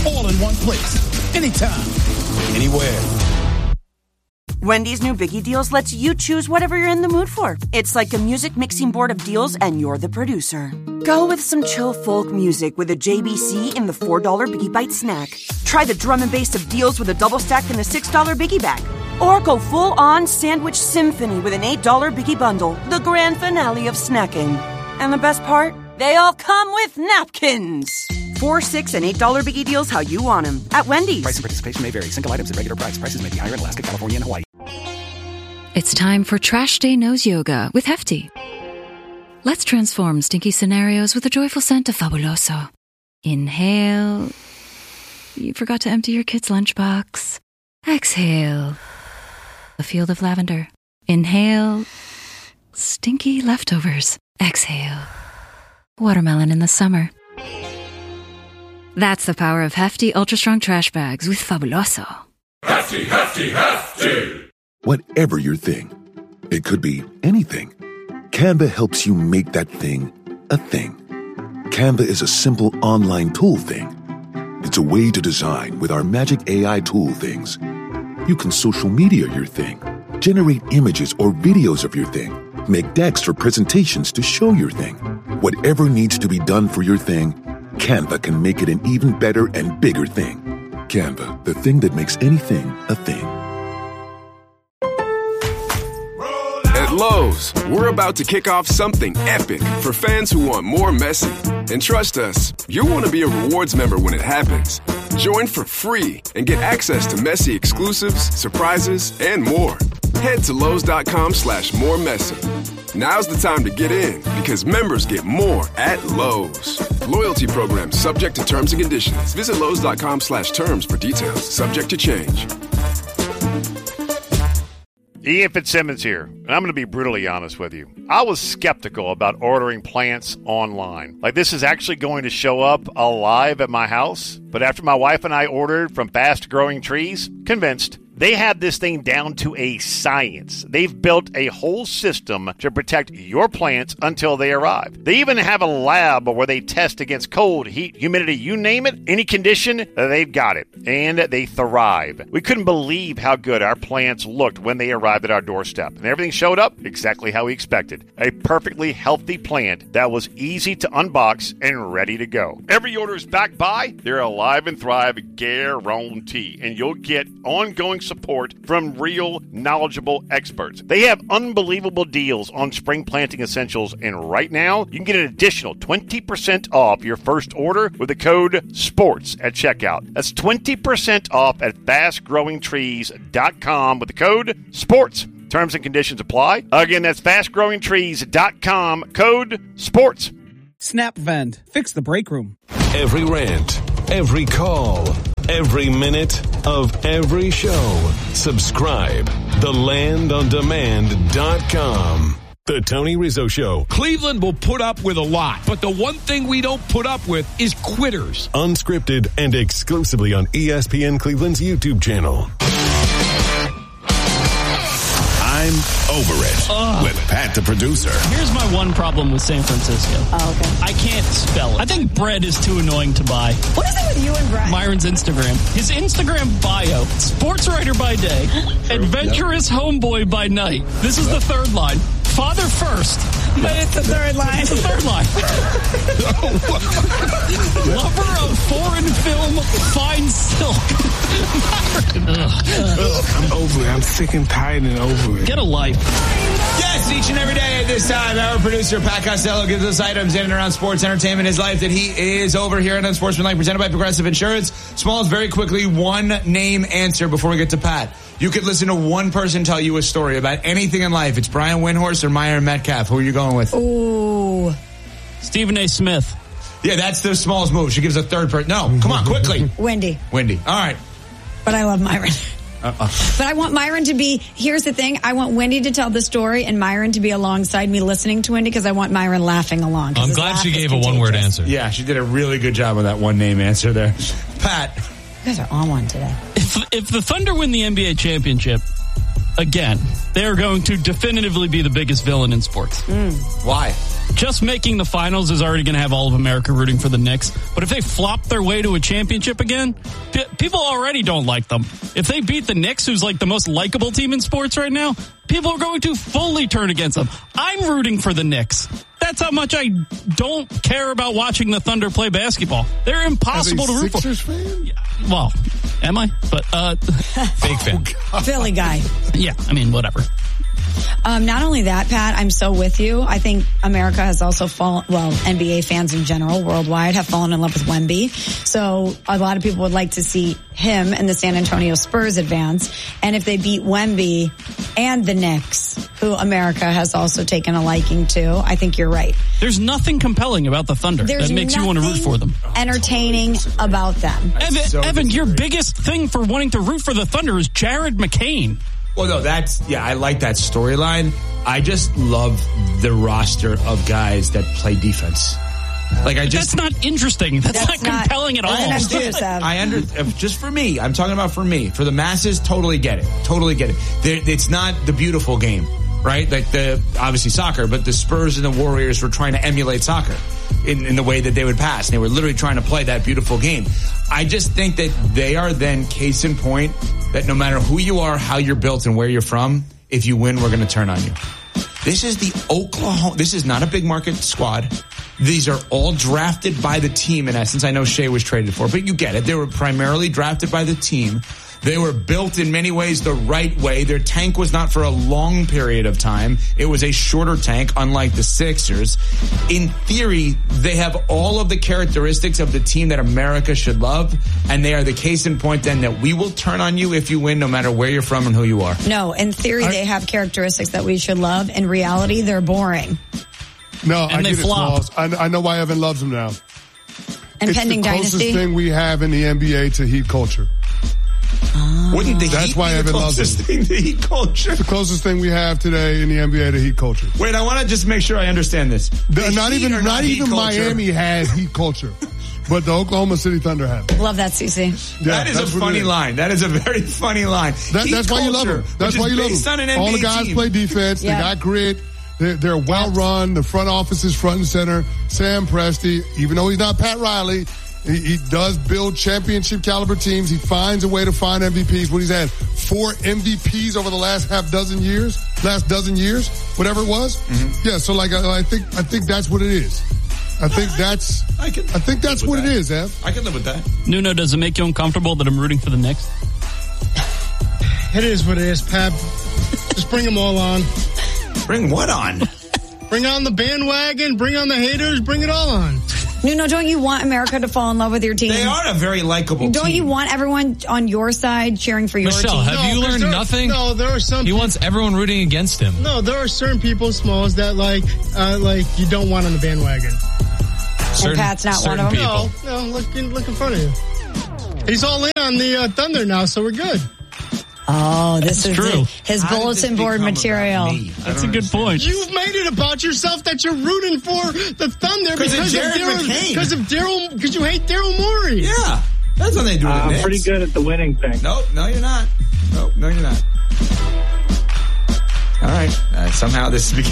All in one place. Anytime. Anywhere. Wendy's new Biggie Deals lets you choose whatever you're in the mood for. It's like a music mixing board of deals, and you're the producer. Go with some chill folk music with a JBC in the $4 Biggie Bite snack. Try the drum and bass of deals with a double stack in the $6 Biggie Bag. Or go full-on sandwich symphony with an $8 Biggie Bundle, the grand finale of snacking. And the best part? They all come with napkins. $4, $6, and $8 Biggie Deals how you want them. At Wendy's. Price and participation may vary. Single items at regular price. Prices may be higher in Alaska, California, and Hawaii. It's time for Trash Day Nose Yoga with Hefty. Let's transform stinky scenarios with a joyful scent of Fabuloso. Inhale. You forgot to empty your kid's lunchbox. Exhale. A field of lavender. Inhale. Stinky leftovers. Exhale. Watermelon in the summer. That's the power of Hefty Ultra Strong Trash Bags with Fabuloso. Hefty, hefty, hefty! Whatever your thing, it could be anything. Canva helps you make that thing a thing. Canva is a simple online tool thing. It's a way to design with our magic AI tool things. You can social media your thing, generate images or videos of your thing, make decks or presentations to show your thing. Whatever needs to be done for your thing, Canva can make it an even better and bigger thing. Canva, the thing that makes anything a thing. At Lowe's, we're about to kick off something epic for fans who want more Messi. And trust us, you'll want to be a rewards member when it happens. Join for free and get access to Messi exclusives, surprises, and more. Head to Lowe's.com/moremessy. Now's the time to get in because members get more at Lowe's. Loyalty program subject to terms and conditions. Visit Lowe's.com/terms for details. Subject to change. Ian Fitzsimmons here, and I'm going to be brutally honest with you. I was skeptical about ordering plants online. Like, this is actually going to show up alive at my house. But after my wife and I ordered from Fast Growing Trees, convinced. They have this thing down to a science. They've built a whole system to protect your plants until they arrive. They even have a lab where they test against cold, heat, humidity, you name it, any condition, they've got it. And they thrive. We couldn't believe how good our plants looked when they arrived at our doorstep. And everything showed up exactly how we expected. A perfectly healthy plant that was easy to unbox and ready to go. Every order is backed by their Alive and Thrive guarantee. And you'll get ongoing support from real, knowledgeable experts. They have unbelievable deals on spring planting essentials, and right now, you can get an additional 20% off your first order with the code SPORTS at checkout. That's 20% off at fastgrowingtrees.com with the code SPORTS. Terms and conditions apply. Again, that's fastgrowingtrees.com, code SPORTS. SnapVend. Fix the break room. Every rant, every call, every minute of every show. Subscribe. TheLandOnDemand.com. The Tony Rizzo Show. Cleveland will put up with a lot, but the one thing we don't put up with is quitters. Unscripted and exclusively on ESPN Cleveland's YouTube channel. I'm over it with Pat the producer. Here's my one problem with San Francisco. Oh, okay. I can't spell it. I think bread is too annoying to buy. What is it with you and Brett? Myron's Instagram. His Instagram bio. Sports writer by day. Adventurous homeboy by night. This is the third line. Father first. But it's the third line. It's the third line. Lover of foreign film, fine silk. I'm over it. I'm sick and tired and over it. Get a life. Yes, each and every day at this time, our producer, Pat Costello, gives us items in and around sports, entertainment, his life that he is over here on Unsportsmanlike, presented by Progressive Insurance. Smalls, very quickly, one name answer before we get to Pat. You could listen to one person tell you a story about anything in life. It's Brian Windhorst or Myron Metcalf. Who are you going with? Ooh. Stephen A. Smith. Yeah, that's the Smalls move. She gives a third person. No, come on, quickly. Wendy. All right. But I love Myron. But I want Myron to be, here's the thing, I want Wendy to tell the story and Myron to be alongside me listening to Wendy because I want Myron laughing along. I'm glad she gave a one-word answer. Yeah, she did a really good job with that one-name answer there. Pat. You guys are on one today. If the Thunder win the NBA championship, again, they are going to definitively be the biggest villain in sports. Why? just making the finals is already going to have all of America rooting for the Knicks. But if they flop their way to a championship again, people already don't like them. If they beat the Knicks, who's like the most likable team in sports right now, people are going to fully turn against them. I'm rooting for the Knicks. That's how much I don't care about watching the Thunder play basketball. They're impossible to root for. Sixers fan? Well, am I? But fake fan. Philly guy. Yeah, I mean, whatever. Not only that, Pat, I'm so with you. I think America has also fallen, well, NBA fans in general, worldwide, have fallen in love with Wemby. So a lot of people would like to see him and the San Antonio Spurs advance. And if they beat Wemby and the Knicks, who America has also taken a liking to, I think you're right. There's nothing compelling about the Thunder that makes you want to root for them. Entertaining about them. Evan, your biggest thing for wanting to root for the Thunder is Jared McCain. Well, no, I like that storyline. I just love the roster of guys that play defense. That's not interesting. That's not compelling at all. Just for me, I'm talking about for me. For the masses, totally get it. It's not the beautiful game, right? Like obviously soccer, but the Spurs and the Warriors were trying to emulate soccer in the way that they would pass. They were literally trying to play that beautiful game. I just think that they are then case in point that no matter who you are, how you're built, and where you're from, if you win, we're going to turn on you. This is this is not a big market squad. These are all drafted by the team, in essence. I know Shea was traded for, but you get it. They were primarily drafted by the team. They were built in many ways the right way. Their tank was not for a long period of time. It was a shorter tank, unlike the Sixers. In theory, they have all of the characteristics of the team that America should love, and they are the case in point then that we will turn on you if you win, no matter where you're from and who you are. No, in theory, they have characteristics that we should love. In reality, they're boring. No, and they flop. I know why Evan loves them now. Impending dynasty. It's the closest thing we have in the NBA to Heat culture. Wouldn't the That's Heat why be the Evan loves closest them. thing to Heat culture? It's the closest thing we have today in the NBA to Heat culture. Wait, I want to just make sure I understand this. Not even Miami has Heat culture, but the Oklahoma City Thunder have it. Love that, CC. Yeah, that is a funny line. That is a very funny line. That's why you love them. That's why you love them. All the guys play defense. They got grit. They're well run. The front office is front and center. Sam Presti, even though he's not Pat Riley, he does build championship caliber teams. He finds a way to find MVPs. What he's had 4 MVPs over the last dozen years, whatever it was. Mm-hmm. Yeah. So I think that's what it is. I think that's what it is, Ev. I can live with that. Nuno, does it make you uncomfortable that I'm rooting for the Knicks? It is what it is, Pap. Just bring them all on. Bring what on? Bring on the bandwagon, bring on the haters, bring it all on. No, don't you want America to fall in love with your team? They are a very likable team. Don't you want everyone on your side cheering for your team? Michelle, have you learned nothing? No, there are some. He wants everyone rooting against him. No, there are certain people, Smalls, that like you don't want on the bandwagon. And Pat's not one of them? People. No, look in front of you. He's all in on the Thunder now, so we're good. Oh, this is true. His bulletin board material. That's a good point. You've made it about yourself that you're rooting for the Thunder because you hate Daryl Morey. Yeah, that's what they do. I'm pretty good at the winning thing. Nope, no, you're not. No, you're not. All right. Somehow this is